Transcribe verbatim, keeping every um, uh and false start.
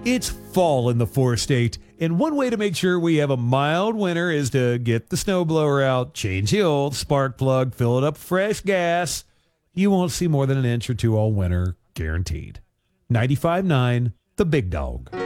It's fall in the four-state, and one way to make sure we have a mild winter is to get the snowblower out, change the old spark plug, fill it up with fresh gas. You won't see more than an inch or two all winter, guaranteed. ninety-five point nine, The Big Dog.